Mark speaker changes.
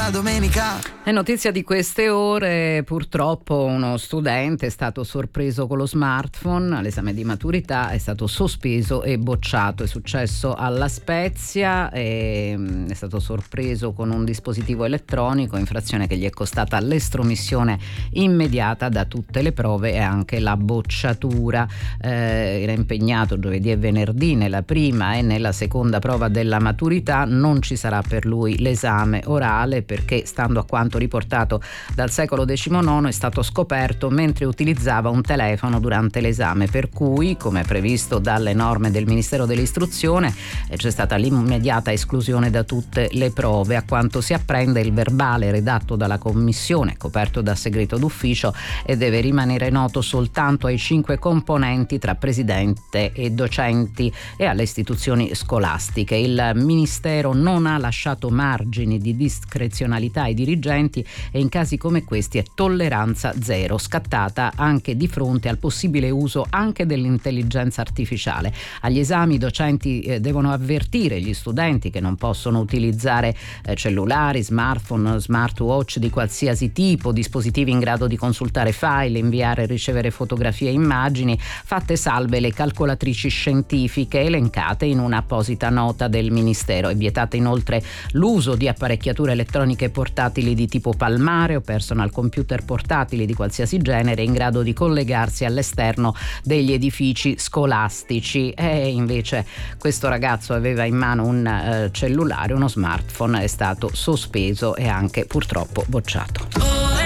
Speaker 1: la domenica.
Speaker 2: È notizia di queste ore, purtroppo uno studente è stato sorpreso con lo smartphone all'esame di maturità, è stato sospeso e bocciato. È successo alla Spezia, è stato sorpreso con un dispositivo elettronico, infrazione che gli è costata l'estromissione immediata da tutte le prove e anche la bocciatura. Era impegnato giovedì e venerdì nella prima e nella seconda prova della maturità. Non ci sarà per lui l'esame orale perché, stando a quanto riportato dal Secolo XIX, è stato scoperto mentre utilizzava un telefono durante l'esame, per cui, come previsto dalle norme del Ministero dell'Istruzione, c'è stata l'immediata esclusione da tutte le prove. A quanto si apprende, il verbale redatto dalla commissione, coperto da segreto d'ufficio, e deve rimanere noto soltanto ai 5 componenti tra presidente e docenti e alle istituzioni scolastiche. Il Ministero non ha lasciato margini di discrezionalità ai dirigenti e in casi come questi è tolleranza zero, scattata anche di fronte al possibile uso anche dell'intelligenza artificiale. Agli esami i docenti devono avvertire gli studenti che non possono utilizzare cellulari, smartphone, smartwatch di qualsiasi tipo, dispositivi in grado di consultare file, inviare e ricevere fotografie e immagini, fatte salve le calcolatrici scientifiche elencate in un'apposita nota del Ministero. È vietata inoltre l'uso di apparecchiature elettroniche portatili di tipo palmare o personal computer portatili di qualsiasi genere in grado di collegarsi all'esterno degli edifici scolastici. E invece questo ragazzo aveva in mano un cellulare, uno smartphone, è stato sospeso e anche purtroppo bocciato.